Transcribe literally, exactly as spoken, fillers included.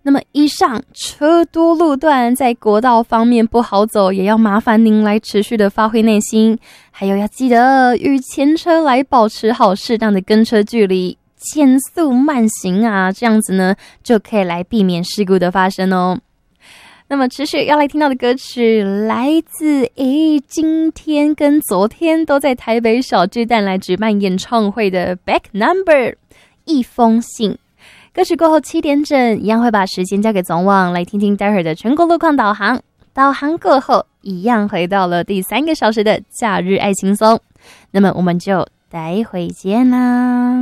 那么以上车多路段在国道方面不好走，也要麻烦您来持续的发挥耐心，还有要记得与前车来保持好适当的跟车距离，减速慢行啊，这样子呢就可以来避免事故的发生哦。那么持续要来听到的歌曲来自诶今天跟昨天都在台北小巨蛋来举办演唱会的 Back Number 一封信。歌曲过后七点整一样会把时间交给总网，来听听待会儿的全国路况导航。导航过后一样回到了第三个小时的假日爱轻松，那么我们就待会见啦。